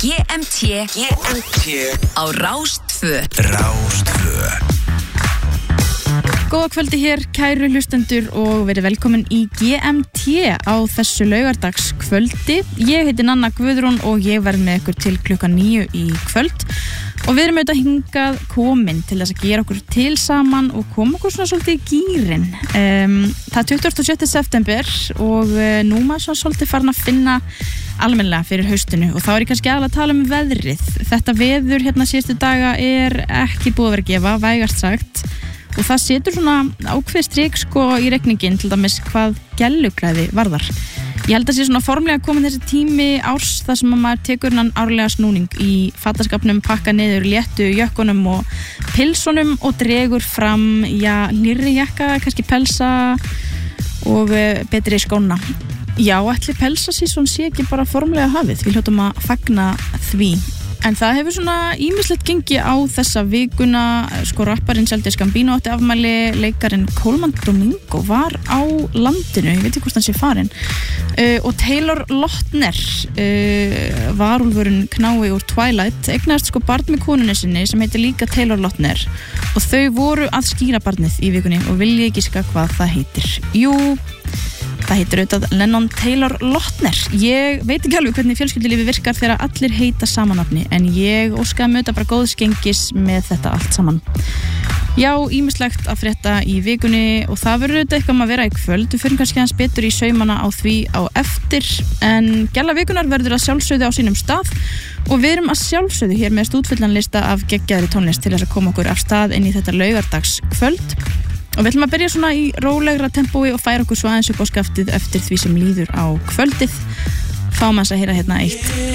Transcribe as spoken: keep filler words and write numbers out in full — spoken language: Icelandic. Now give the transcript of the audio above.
G M T G M T á Rás tvö. Rás tvö. Góða kvöldi hér, kæru hlustendur og verið velkomin í G M T á þessu laugardags kvöldi. Ég heiti Nanna Guðrún og ég verð með ykkur til klukkan níu í kvöld og við erum auðvitað hingað komin til þess að gera okkur til saman og koma okkur svona svolítið í gýrin. Um, það er tuttugasta og sjötta september og uh, nú maður svona svolítið farin að finna almennilega fyrir haustinu og þá er ég kannski aðalega að tala um veðrið. Þetta veður hérna síðustu daga er ekki búið að vera að gefa, vægast sagt. Og það setur svona ákveð strik sko í reikningin til dæmis hvað gelluklæði varðar. Ég held að sé svona formlega komin þessi tími árs þar sem maður tekur hann árlega snúning í fataskapnum, pakka niður léttu jökkunum og pilsunum og dregur fram, já, nýrri jakka, kannski pelsa og betri skóna. Já, ætli pelsa sísón sé ekki bara formlega hafið. Við hljótum að fagna því. En það hefur svona ýmislegt gengið á þessa vikuna, sko rapparinn Childish Gambino átti afmæli, leikarinn Colman Domingo var á landinu, ég veit ekki hvort hann sé farinn, uh, og Taylor Lautner, uh, varúlfurinn knái úr Twilight, eignaðist sko barn með konunni sinni sem heitir líka Taylor Lautner og þau voru að skýra barnið í vikunni og vilja ekki skaka hvað það heitir. Jú, það heitir auðvitað Lennon Taylor Lautner. Ég veit ekki alveg hvernig fjölskyldulífi virkar þegar allir heita samanafni, en ég óskaði að möta bara góðs gengis með þetta allt saman. Já, ýmislegt að frétta í vikunni og það verður auðvitað eitthvað að vera í kvöld. Við förum kannski hans betur í saumana á því á eftir, en gæla vikunar verður að sjálfsögðu á sínum stað og við erum að sjálfsögðu hér með stútfullanlista af geggjaðri tónlist til þess að koma okkur af stað inn í þetta laugardags kvöld. Og við ætlum að byrja svona í rólegra tempói og færa okkur svo aðeins upp á skaftið eftir því sem líður á kvöldið. Fáum að heyra hérna eitt